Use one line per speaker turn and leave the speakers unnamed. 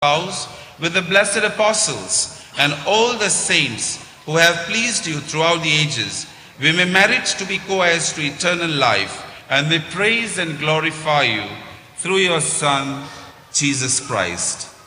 house with the blessed apostles and all the saints who have pleased you throughout the ages, we may merit to be co-heirs to eternal life and may praise and glorify you through your Son, Jesus Christ.